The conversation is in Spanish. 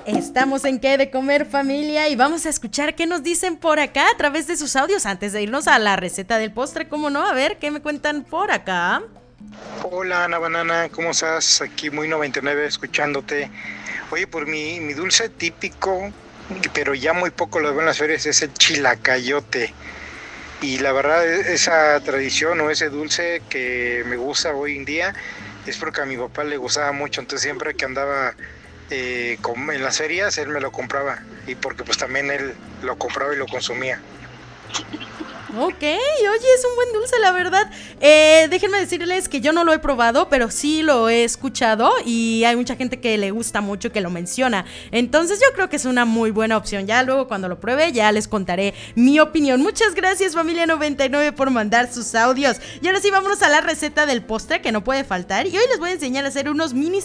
Estamos en Qué de Comer, familia, y vamos a escuchar qué nos dicen por acá a través de sus audios antes de irnos a la receta del postre, ¿cómo no? A ver, ¿qué me cuentan por acá? Hola Ana Banana, ¿cómo estás? Aquí muy 99 escuchándote. Oye, por mi dulce típico, pero ya muy poco lo veo en las ferias, es el chilacayote. Y la verdad, esa tradición o ese dulce que me gusta hoy en día es porque a mi papá le gustaba mucho, entonces siempre que andaba en las ferias, él me lo compraba. Y porque pues también él lo compraba y lo consumía. Ok, oye, es un buen dulce, la verdad. Déjenme decirles que yo no lo he probado, pero sí lo he escuchado y hay mucha gente que le gusta mucho que lo menciona. Entonces yo creo que es una muy buena opción. Ya luego cuando lo pruebe ya les contaré mi opinión. Muchas gracias, familia 99, por mandar sus audios. Y ahora sí, vámonos a la receta del postre que no puede faltar. Y hoy les voy a enseñar a hacer unos mini